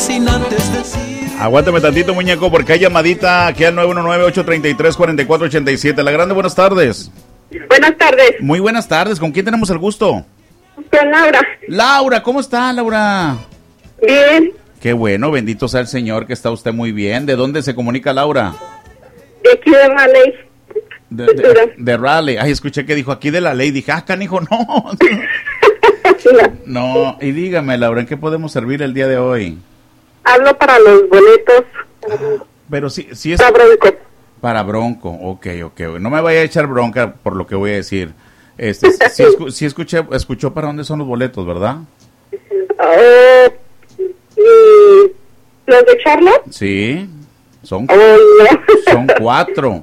sin antes decir. Aguántame tantito, muñeco, porque hay llamadita aquí al 919-833-4487. La Grande, buenas tardes. Buenas tardes. Muy buenas tardes. ¿Con quién tenemos el gusto? Con Laura. Laura, ¿cómo está, Laura? Bien. Qué bueno, bendito sea el Señor, que está usted muy bien. ¿De dónde se comunica Laura? De aquí de Raleigh. De Raleigh. Ay, escuché que dijo aquí de la ley. Dije, canijo, no. No, y dígame, Laura, ¿en qué podemos servir el día de hoy? Hablo para los boletos. Pero sí es... Para Bronco. Para Bronco, ok. No me vaya a echar bronca por lo que voy a decir. Sí escuchó para dónde son los boletos, ¿verdad? ¿Los de Charlotte? Sí, son No. 4.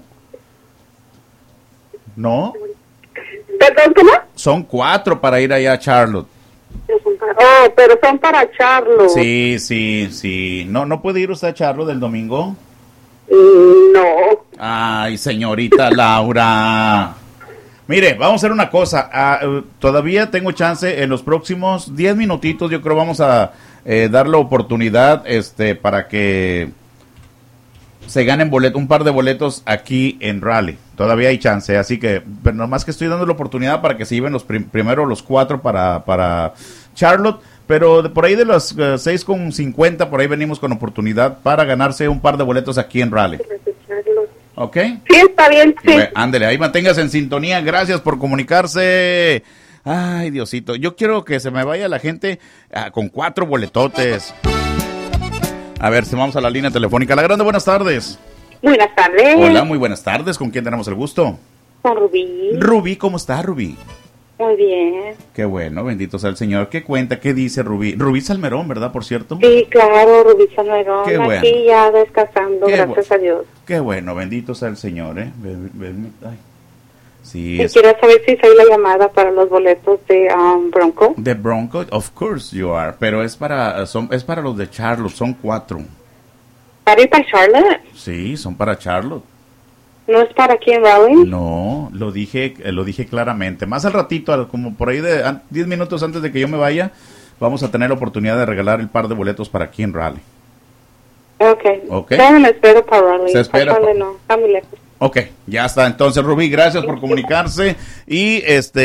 ¿No? ¿Perdón, cómo? Son 4 para ir allá a Charlotte. Oh, pero son para Charlotte. Sí. ¿No puede ir usted a Charlotte el domingo? No. Ay, señorita Laura. Mire, vamos a hacer una cosa. Todavía tengo chance en los próximos 10 minutitos. Yo creo vamos a dar la oportunidad para que se ganen un par de boletos aquí en Raleigh. Todavía hay chance, así que pero nomás que estoy dando la oportunidad para que se lleven primero los 4 para Charlotte. Pero por ahí de las 6:50, por ahí venimos con oportunidad para ganarse un par de boletos aquí en Raleigh. ¿Ok? Sí, está bien, sí. Bueno, ándele, ahí manténgase en sintonía. Gracias por comunicarse. Ay, Diosito. Yo quiero que se me vaya la gente con 4 boletotes. A ver, si vamos a la línea telefónica. La Grande, buenas tardes. Buenas tardes. Hola, muy buenas tardes. ¿Con quién tenemos el gusto? Con Rubí. Rubí, ¿cómo está, Rubí? Muy bien. Qué bueno, bendito sea el Señor. ¿Qué cuenta? ¿Qué dice Rubí? Rubí Salmerón, ¿verdad, por cierto? Sí, claro, Rubí Salmerón. Qué bueno. Aquí ya descansando, gracias a Dios. Qué bueno, bendito sea el Señor, ¿eh? Ay. Sí, ¿Y quieres saber si soy la llamada para los boletos de Bronco? ¿De Bronco? Of course you are. Pero es para los de Charlotte, son 4. ¿Para ir para Charlotte? Sí, son para Charlotte. ¿No es para aquí en Raleigh? No, lo dije claramente. Más al ratito, como por ahí de 10 minutos antes de que yo me vaya, vamos a tener la oportunidad de regalar el par de boletos para aquí en Raleigh. Ok. Yo me espero para Raleigh. Se espera. Para Raleigh no, está muy lejos. Ok, ya está. Entonces, Rubí, gracias por comunicarse. Y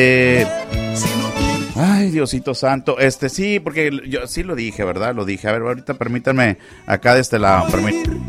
ay, Diosito santo. Sí, porque yo sí lo dije, ¿verdad? Lo dije. A ver, ahorita permítanme acá de este lado.